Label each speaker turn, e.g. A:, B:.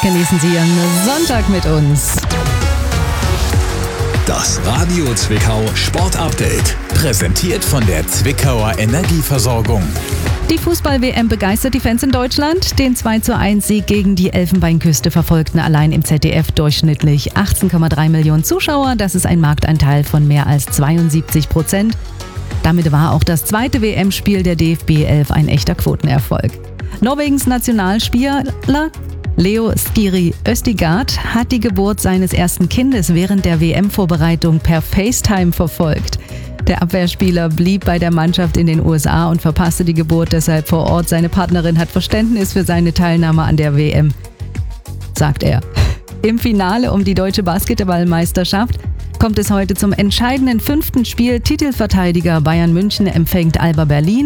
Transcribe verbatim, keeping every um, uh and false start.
A: Genießen Sie Ihren Sonntag mit uns.
B: Das Radio Zwickau Sport Update. Präsentiert von der Zwickauer Energieversorgung.
A: Die Fußball-W M begeistert die Fans in Deutschland. Den zwei zu eins Sieg gegen die Elfenbeinküste verfolgten allein im Z D F durchschnittlich achtzehn Komma drei Millionen Zuschauer. Das ist ein Marktanteil von mehr als zweiundsiebzig Prozent. Damit war auch das zweite W M-Spiel der D F B elf ein echter Quotenerfolg. Norwegens Nationalspieler Leo Skiri Østigard hat die Geburt seines ersten Kindes während der W M-Vorbereitung per FaceTime verfolgt. Der Abwehrspieler blieb bei der Mannschaft in den U S A und verpasste die Geburt deshalb vor Ort. Seine Partnerin hat Verständnis für seine Teilnahme an der W M, sagt er. Im Finale um die deutsche Basketballmeisterschaft kommt es heute zum entscheidenden fünften Spiel. Titelverteidiger Bayern München empfängt Alba Berlin.